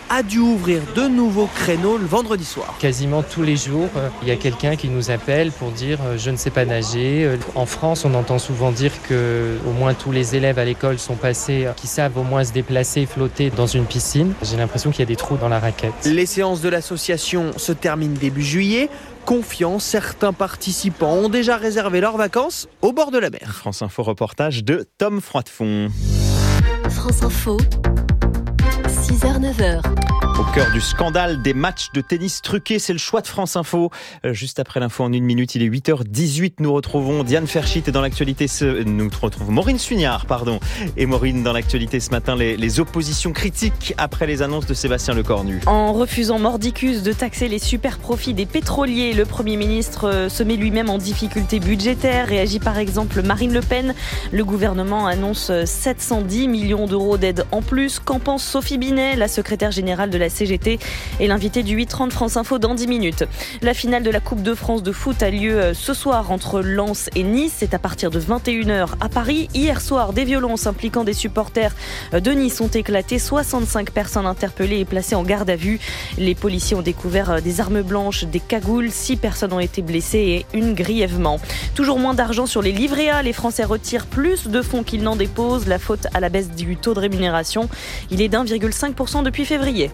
a dû ouvrir de nouveaux créneaux le vendredi soir. Quasiment tous les jours, il y a quelqu'un qui nous appelle pour dire « je ne sais pas nager ». En France, on entend souvent dire que au moins tous les élèves à l'école sont passés, qui savent au moins se déplacer et flotter dans une piscine. J'ai l'impression qu'il y a des trous dans la raquette. Les séances de l'association se terminent début juillet. Confiants, certains participants ont déjà réservé leurs vacances au bord de la mer. France Info reportage de Tom Froidefond. France Info, 6h-9h. Au cœur du scandale des matchs de tennis truqués, c'est le choix de France Info. Juste après l'info en 1 minute, il est 8h18. Nous retrouvons Diane Ferchit et dans l'actualité, nous retrouvons Maureen Suignard, Et Maureen, dans l'actualité ce matin, les oppositions critiques après les annonces de Sébastien Lecornu. En refusant mordicus de taxer les super profits des pétroliers, le Premier ministre se met lui-même en difficulté budgétaire. Réagit par exemple Marine Le Pen. Le gouvernement annonce 710 millions d'euros d'aide en plus. Qu'en pense Sophie Binet, la secrétaire générale de la CGT et l'invité du 8h30 France Info dans 10 minutes. La finale de la Coupe de France de foot a lieu ce soir entre Lens et Nice. C'est à partir de 21h à Paris. Hier soir, des violences impliquant des supporters de Nice ont éclaté. 65 personnes interpellées et placées en garde à vue. Les policiers ont découvert des armes blanches, des cagoules. 6 personnes ont été blessées et une grièvement. Toujours moins d'argent sur les livrets A. Les Français retirent plus de fonds qu'ils n'en déposent. La faute à la baisse du taux de rémunération. Il est d'1,5% depuis février.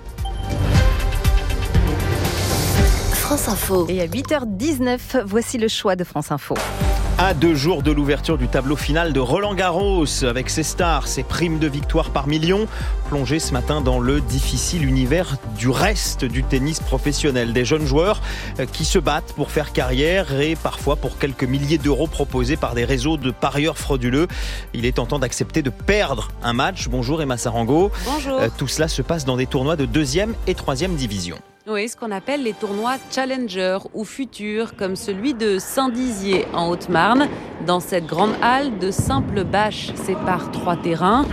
France Info. Et à 8h19, voici le choix de France Info. À 2 jours de l'ouverture du tableau final de Roland-Garros, avec ses stars, ses primes de victoire par million, plongé ce matin dans le difficile univers du reste du tennis professionnel. Des jeunes joueurs qui se battent pour faire carrière et parfois pour quelques milliers d'euros proposés par des réseaux de parieurs frauduleux. Il est tentant d'accepter de perdre un match. Bonjour Emma Sarango. Bonjour. Tout cela se passe dans des tournois de 2e et 3e division. Oui, ce qu'on appelle les tournois Challenger ou futurs, comme celui de Saint-Dizier en Haute-Marne. Dans cette grande halle, de simples bâches séparent 3 terrains.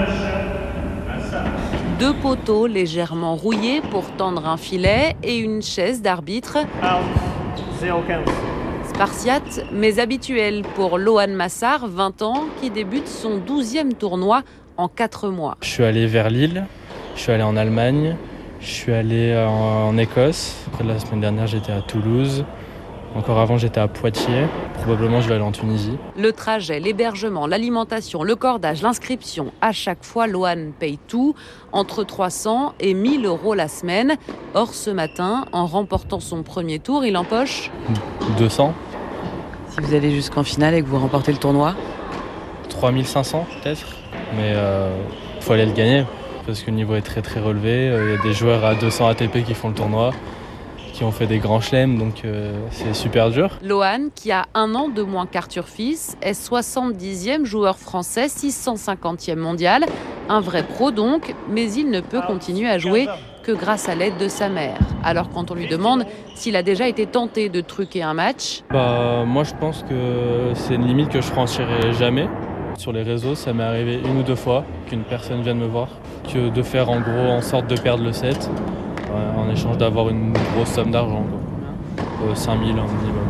2 poteaux légèrement rouillés pour tendre un filet et une chaise d'arbitre. Spartiate, mais habituel pour Lohan Massard, 20 ans, qui débute son 12e tournoi en 4 mois. Je suis allé vers Lille, je suis allé en Allemagne, je suis allé en Écosse. Après, la semaine dernière, j'étais à Toulouse. Encore avant, j'étais à Poitiers. Probablement, je vais aller en Tunisie. Le trajet, l'hébergement, l'alimentation, le cordage, l'inscription. À chaque fois, Lohan paye tout, entre 300 et 1000 euros la semaine. Or, ce matin, en remportant son premier tour, il empoche 200. Si vous allez jusqu'en finale et que vous remportez le tournoi 3500 peut-être. Mais il faut aller le gagner. Parce que le niveau est très très relevé. Il y a des joueurs à 200 ATP qui font le tournoi, qui ont fait des grands chelems, donc c'est super dur. Lohan, qui a 1 an de moins qu'Arthur Fils, est 70e joueur français, 650e mondial. Un vrai pro donc, mais il ne peut continuer à jouer que grâce à l'aide de sa mère. Alors quand on lui demande s'il a déjà été tenté de truquer un match... Moi je pense que c'est une limite que je franchirai jamais. Sur les réseaux, ça m'est arrivé 1 ou 2 fois qu'une personne vienne me voir, que de faire en gros en sorte de perdre le set, en échange d'avoir une grosse somme d'argent, 5 000 en minimum.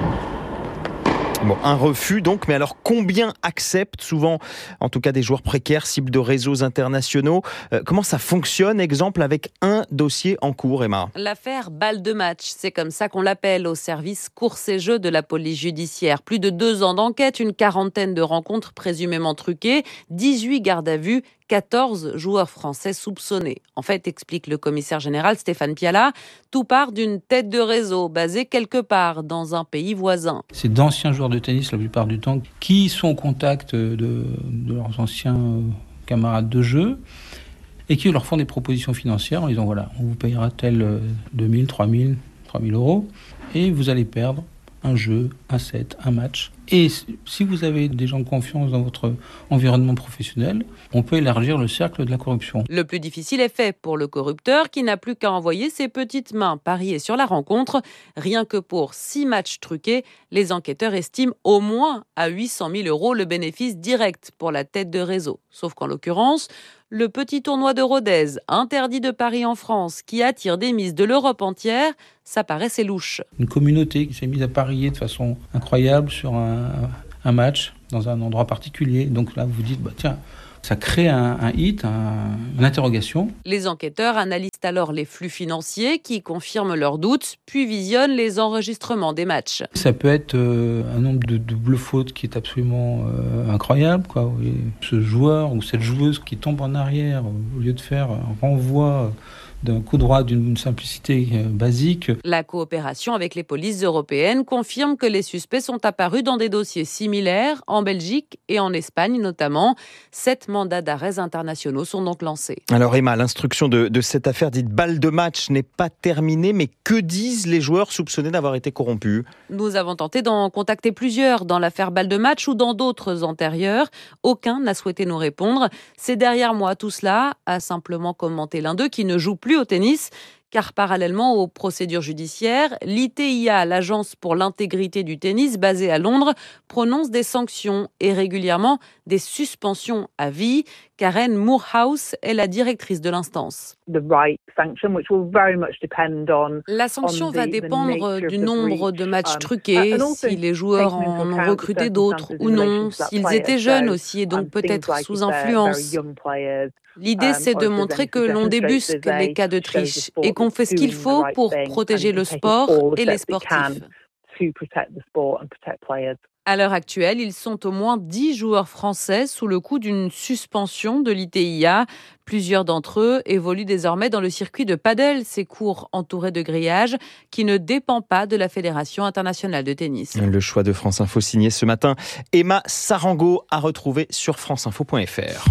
Bon, un refus donc, mais alors combien acceptent souvent, en tout cas des joueurs précaires, cibles de réseaux internationaux? Comment ça fonctionne? Exemple avec un dossier en cours, Emma. L'affaire balle de match, c'est comme ça qu'on l'appelle au service courses et jeux de la police judiciaire. Plus de 2 ans d'enquête, une quarantaine de rencontres présumément truquées, 18 gardes à vue, 14 joueurs français soupçonnés. En fait, explique le commissaire général Stéphane Piala, tout part d'une tête de réseau basée quelque part dans un pays voisin. C'est d'anciens joueurs de tennis la plupart du temps qui sont au contact de leurs anciens camarades de jeu et qui leur font des propositions financières en disant voilà, on vous payera tel 2000, 3000 euros et vous allez perdre un jeu, un set, un match. Et si vous avez des gens de confiance dans votre environnement professionnel, on peut élargir le cercle de la corruption. Le plus difficile est fait pour le corrupteur qui n'a plus qu'à envoyer ses petites mains parier sur la rencontre. Rien que pour 6 matchs truqués, les enquêteurs estiment au moins à 800 000 euros le bénéfice direct pour la tête de réseau. Sauf qu'en l'occurrence, le petit tournoi de Rodez, interdit de Paris en France, qui attire des mises de l'Europe entière, ça paraissait louche. Une communauté qui s'est mise à parier de façon incroyable sur un match dans un endroit particulier. Donc là, vous dites, tiens, Ça crée un hit, une interrogation. Les enquêteurs analysent alors les flux financiers qui confirment leurs doutes, puis visionnent les enregistrements des matchs. Ça peut être un nombre de doubles fautes qui est absolument incroyable, quoi. Ce joueur ou cette joueuse qui tombe en arrière au lieu de faire un renvoi d'un coup droit d'une simplicité basique. La coopération avec les polices européennes confirme que les suspects sont apparus dans des dossiers similaires en Belgique et en Espagne notamment. 7 mandats d'arrêt internationaux sont donc lancés. Alors Emma, l'instruction de cette affaire dite balle de match n'est pas terminée, mais que disent les joueurs soupçonnés d'avoir été corrompus ? Nous avons tenté d'en contacter plusieurs dans l'affaire balle de match ou dans d'autres antérieures. Aucun n'a souhaité nous répondre. C'est derrière moi tout cela, a simplement commenté l'un d'eux qui ne joue plus au tennis, car parallèlement aux procédures judiciaires, l'ITIA, l'Agence pour l'intégrité du tennis basée à Londres, prononce des sanctions et régulièrement des suspensions à vie. Karen Moorhouse est la directrice de l'instance. La sanction va dépendre du nombre de matchs truqués, si les joueurs en ont recruté d'autres ou non, s'ils étaient jeunes aussi et donc peut-être sous influence. L'idée, c'est de montrer que l'on débusque les cas de triche et qu'on fait ce qu'il faut pour protéger le sport et les sportifs. À l'heure actuelle, ils sont au moins 10 joueurs français sous le coup d'une suspension de l'ITIA. Plusieurs d'entre eux évoluent désormais dans le circuit de paddle, ces cours entourés de grillages qui ne dépend pas de la Fédération internationale de tennis. Le choix de France Info signé ce matin. Emma Sarango à retrouver sur franceinfo.fr.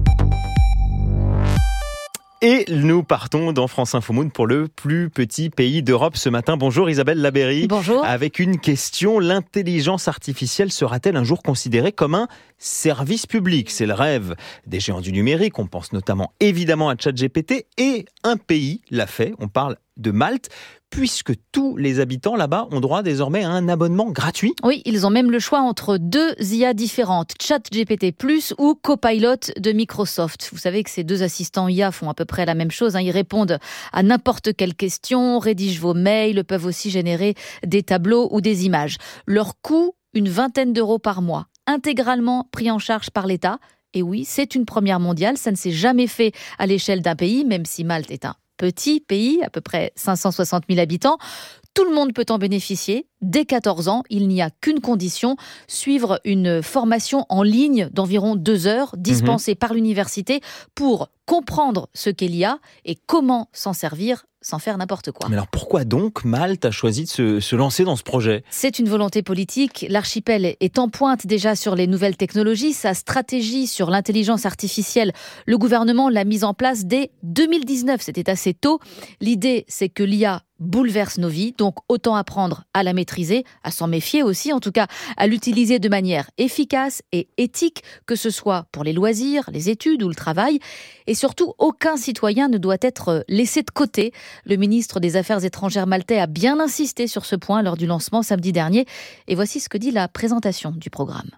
Et nous partons dans France Info Monde pour le plus petit pays d'Europe ce matin. Bonjour Isabelle Labéry. Bonjour. Avec une question, l'intelligence artificielle sera-t-elle un jour considérée comme un service public ? C'est le rêve des géants du numérique. On pense notamment évidemment à ChatGPT et un pays l'a fait. On parle de Malte, puisque tous les habitants là-bas ont droit désormais à un abonnement gratuit. Oui, ils ont même le choix entre 2 IA différentes, ChatGPT+ ou Copilot de Microsoft. Vous savez que ces 2 assistants IA font à peu près la même chose. Ils répondent à n'importe quelle question, rédigent vos mails, peuvent aussi générer des tableaux ou des images. Leur coût, une vingtaine d'euros par mois, intégralement pris en charge par l'État. Et oui, c'est une première mondiale, ça ne s'est jamais fait à l'échelle d'un pays, même si Malte est un petit pays, à peu près 560 000 habitants. Tout le monde peut en bénéficier. Dès 14 ans, il n'y a qu'une condition, suivre une formation en ligne d'environ 2 heures, dispensée par l'université, pour comprendre ce qu'est l'IA et comment s'en servir sans faire n'importe quoi. Mais alors pourquoi donc Malte a choisi de se lancer dans ce projet ? C'est une volonté politique. L'archipel est en pointe déjà sur les nouvelles technologies. Sa stratégie sur l'intelligence artificielle, le gouvernement l'a mise en place dès 2019. C'était assez tôt. L'idée, c'est que l'IA bouleverse nos vies, donc autant apprendre à la maîtriser, à s'en méfier aussi, en tout cas à l'utiliser de manière efficace et éthique, que ce soit pour les loisirs, les études ou le travail. Et surtout, aucun citoyen ne doit être laissé de côté. Le ministre des Affaires étrangères maltais a bien insisté sur ce point lors du lancement samedi dernier. Et voici ce que dit la présentation du programme.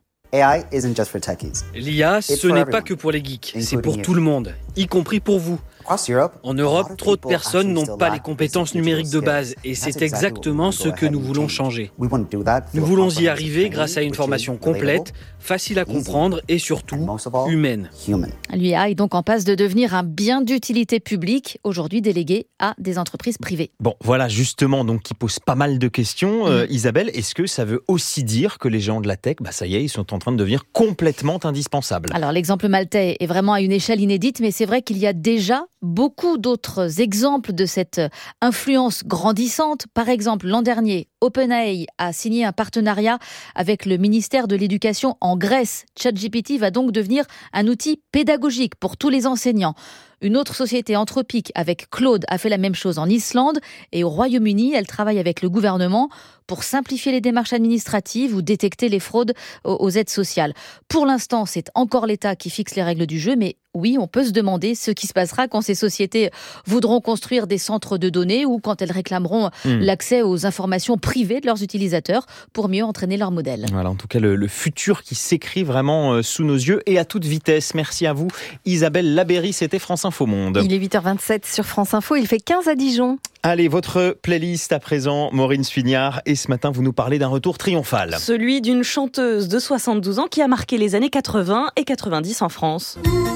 L'IA, ce n'est pas que pour les geeks, c'est pour tout le monde, y compris pour vous. En Europe, trop de personnes n'ont pas les compétences numériques de base et c'est exactement ce que nous voulons changer. Nous voulons y arriver grâce à une formation complète, facile à comprendre et surtout humaine. L'IA est donc en passe de devenir un bien d'utilité publique, aujourd'hui délégué à des entreprises privées. Bon, voilà justement, donc qui pose pas mal de questions. Isabelle, est-ce que ça veut aussi dire que les géants de la tech, ça y est, ils sont en train de devenir complètement indispensables ? Alors l'exemple maltais est vraiment à une échelle inédite, mais c'est vrai qu'il y a déjà beaucoup d'autres exemples de cette influence grandissante. Par exemple, l'an dernier, OpenAI a signé un partenariat avec le ministère de l'Éducation en Grèce. ChatGPT va donc devenir un outil pédagogique pour tous les enseignants. Une autre société Anthropic avec Claude a fait la même chose en Islande et au Royaume-Uni, elle travaille avec le gouvernement pour simplifier les démarches administratives ou détecter les fraudes aux aides sociales. Pour l'instant, c'est encore l'État qui fixe les règles du jeu, mais oui, on peut se demander ce qui se passera quand ces sociétés voudront construire des centres de données ou quand elles réclameront l'accès aux informations privées de leurs utilisateurs pour mieux entraîner leur modèle. Voilà, en tout cas, le futur qui s'écrit vraiment sous nos yeux et à toute vitesse. Merci à vous, Isabelle Labéry, c'était France Info Monde. Il est 8h27 sur France Info, il fait 15 à Dijon. Allez, votre playlist à présent, Maureen Sfignard. Et ce matin, vous nous parlez d'un retour triomphal. Celui d'une chanteuse de 72 ans qui a marqué les années 80 et 90 en France.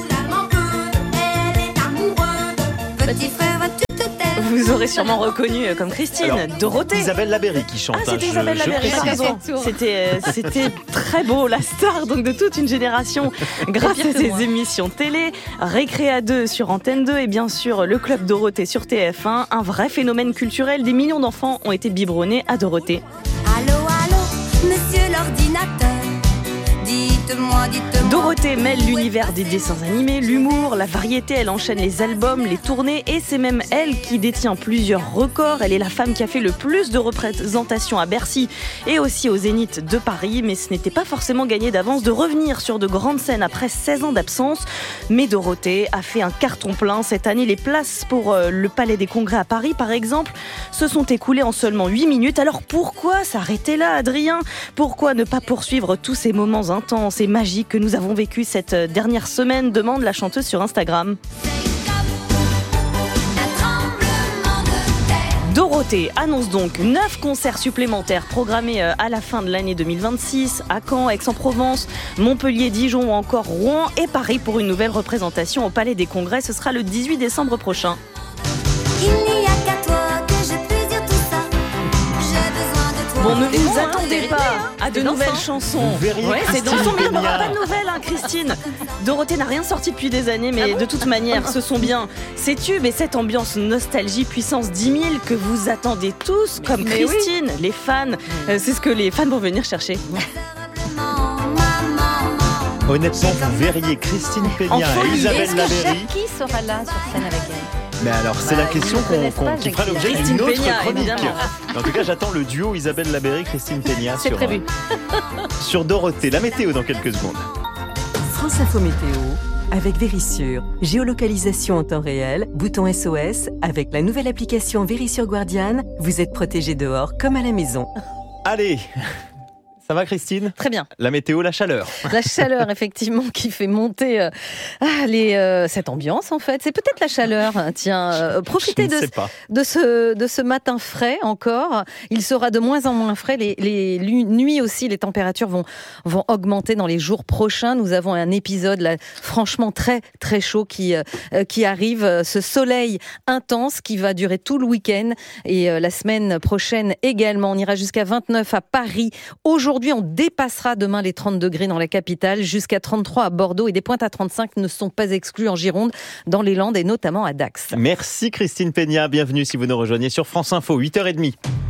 Vous aurez sûrement reconnu comme Christine, alors, Dorothée. Isabelle Labeyrie qui chante. Ah, c'était Isabelle Labeyrie, pardon. C'était très beau, la star donc de toute une génération grâce à ses émissions télé, Récré à 2 sur Antenne 2 et bien sûr le Club Dorothée sur TF1. Un vrai phénomène culturel, des millions d'enfants ont été biberonnés à Dorothée. Allô, allô, monsieur l'ordinateur. Dites-moi. Dorothée mêle l'univers des dessins animés, l'humour, la variété, elle enchaîne les albums, les tournées et c'est même elle qui détient plusieurs records. Elle est la femme qui a fait le plus de représentations à Bercy et aussi au Zénith de Paris, mais ce n'était pas forcément gagné d'avance de revenir sur de grandes scènes après 16 ans d'absence. Mais Dorothée a fait un carton plein cette année. Les places pour le Palais des Congrès à Paris, par exemple, se sont écoulées en seulement 8 minutes. Alors pourquoi s'arrêter là, Adrien ? Pourquoi ne pas poursuivre tous ces moments intenses et magiques que nous avons vécu cette dernière semaine, demande la chanteuse sur Instagram. Dorothée annonce donc 9 concerts supplémentaires programmés à la fin de l'année 2026 à Caen, Aix-en-Provence, Montpellier, Dijon ou encore Rouen et Paris pour une nouvelle représentation au Palais des Congrès. Ce sera le 18 décembre prochain. Il n'y a qu'à toi que je peux dire tout ça. J'ai besoin de toi. Bon, ne vous attendez pas à de nouvelles chansons. Ouais, c'est dans son milieu, on n'aura pas de nouvelles, Christine. Dorothée n'a rien sorti depuis des années, mais de toute manière, ce sont bien ces tubes et cette ambiance nostalgie puissance 10 000 que vous attendez tous, comme Christine, les fans. C'est ce que les fans vont venir chercher. Honnêtement, vous verriez Christine Peña et Isabelle Labeyrie. Qui sera là sur scène avec elle ? Mais alors, c'est la question qui fera l'objet d'une autre chronique. En tout cas, j'attends le duo Isabelle Labeyrie-Christine Peña sur Dorothée. La météo dans quelques secondes. France Info Météo avec Vérissure. Géolocalisation en temps réel, bouton SOS. Avec la nouvelle application Vérissure Guardian, vous êtes protégé dehors comme à la maison. Allez! Ça va, Christine ? Très bien. La météo, la chaleur. La chaleur, effectivement, qui fait monter cette ambiance, en fait. C'est peut-être la chaleur. Tiens, profitez de ce matin frais encore. Il sera de moins en moins frais. Les nuits aussi, les températures vont augmenter dans les jours prochains. Nous avons un épisode, là, franchement, très, très chaud qui arrive. Ce soleil intense qui va durer tout le week-end. Et la semaine prochaine également. On ira jusqu'à 29 à Paris. Aujourd'hui, on dépassera demain les 30 degrés dans la capitale, jusqu'à 33 à Bordeaux et des pointes à 35 ne sont pas exclues en Gironde, dans les Landes et notamment à Dax. Merci Christine Peña, bienvenue si vous nous rejoignez sur France Info, 8h30.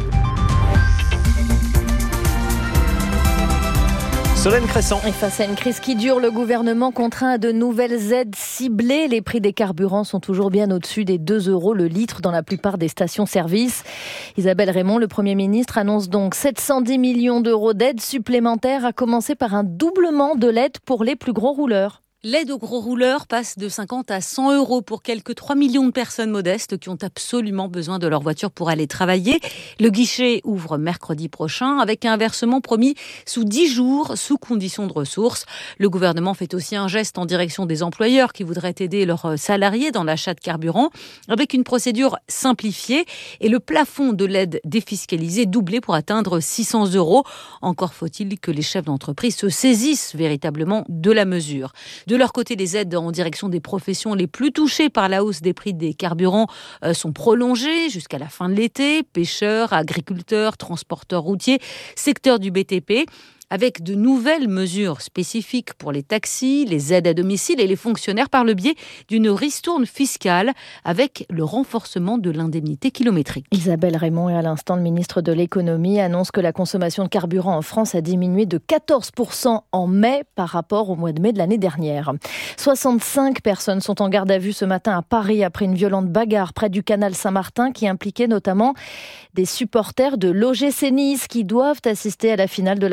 Solène Crescent. Et face à une crise qui dure, le gouvernement contraint à de nouvelles aides ciblées. Les prix des carburants sont toujours bien au-dessus des 2 € le litre dans la plupart des stations-service. Isabelle Raymond, le Premier ministre, annonce donc 710 millions d'euros d'aides supplémentaires, à commencer par un doublement de l'aide pour les plus gros rouleurs. L'aide aux gros rouleurs passe de 50 à 100 € pour quelques 3 millions de personnes modestes qui ont absolument besoin de leur voiture pour aller travailler. Le guichet ouvre mercredi prochain avec un versement promis sous 10 jours, sous condition de ressources. Le gouvernement fait aussi un geste en direction des employeurs qui voudraient aider leurs salariés dans l'achat de carburant avec une procédure simplifiée et le plafond de l'aide défiscalisée doublé pour atteindre 600 €. Encore faut-il que les chefs d'entreprise se saisissent véritablement de la mesure. De leur côté, les aides en direction des professions les plus touchées par la hausse des prix des carburants sont prolongées jusqu'à la fin de l'été. Pêcheurs, agriculteurs, transporteurs routiers, secteur du BTP. Avec de nouvelles mesures spécifiques pour les taxis, les aides à domicile et les fonctionnaires par le biais d'une ristourne fiscale avec le renforcement de l'indemnité kilométrique. Isabelle Raymond et à l'instant le ministre de l'économie annonce que la consommation de carburant en France a diminué de 14% en mai par rapport au mois de mai de l'année dernière. 65 personnes sont en garde à vue ce matin à Paris après une violente bagarre près du canal Saint-Martin qui impliquait notamment des supporters de l'OGC Nice qui doivent assister à la finale de la Coupe de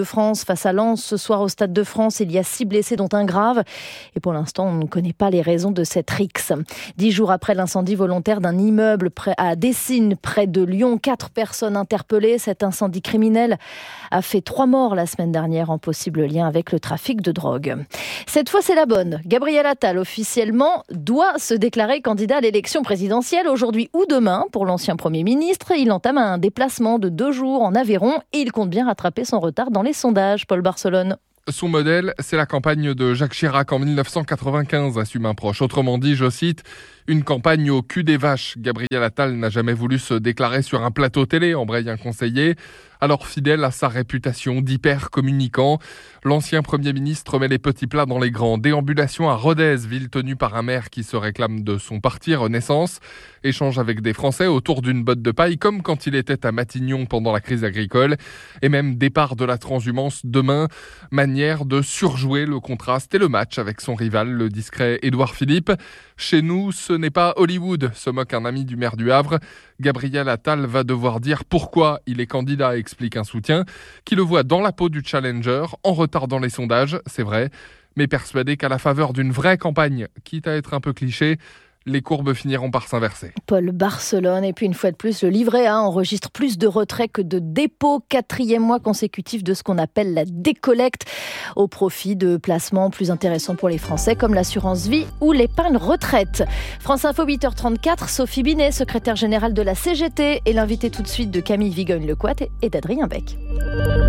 France face à Lens ce soir au Stade de France. Il y a 6 blessés dont un grave. Et pour l'instant, on ne connaît pas les raisons de cette rixe. 10 jours après l'incendie volontaire d'un immeuble à Dessines, près de Lyon, 4 personnes interpellées. Cet incendie criminel a fait 3 morts la semaine dernière en possible lien avec le trafic de drogue. Cette fois, c'est la bonne. Gabriel Attal, officiellement, doit se déclarer candidat à l'élection présidentielle aujourd'hui ou demain. Pour l'ancien Premier ministre, il entame un déplacement de 2 jours en Aveyron et il compte bien rattraper son retard dans les sondages. Paul Barcelone. Son modèle, c'est la campagne de Jacques Chirac en 1995, assume un proche. Autrement dit, je cite, une campagne au cul des vaches. Gabriel Attal n'a jamais voulu se déclarer sur un plateau télé, embraye un conseiller. Alors fidèle à sa réputation d'hyper communicant, l'ancien Premier ministre met les petits plats dans les grands. Déambulation à Rodez, ville tenue par un maire qui se réclame de son parti Renaissance. Échange avec des Français autour d'une botte de paille, comme quand il était à Matignon pendant la crise agricole. Et même départ de la transhumance demain, manière de surjouer le contraste et le match avec son rival, le discret Édouard Philippe. Chez nous, ce n'est pas Hollywood, se moque un ami du maire du Havre. Gabriel Attal va devoir dire pourquoi il est candidat, explique un soutien, qui le voit dans la peau du challenger, en retard dans les sondages, c'est vrai, mais persuadé qu'à la faveur d'une vraie campagne, quitte à être un peu cliché, les courbes finiront par s'inverser. Paul Barcelone, et puis une fois de plus, le livret A enregistre plus de retraits que de dépôts, 4e mois consécutif de ce qu'on appelle la décollecte, au profit de placements plus intéressants pour les Français, comme l'assurance vie ou l'épargne retraite. France Info 8h34, Sophie Binet, secrétaire générale de la CGT, et l'invité tout de suite de Camille Vigogne-Lecoat et d'Adrien Beck.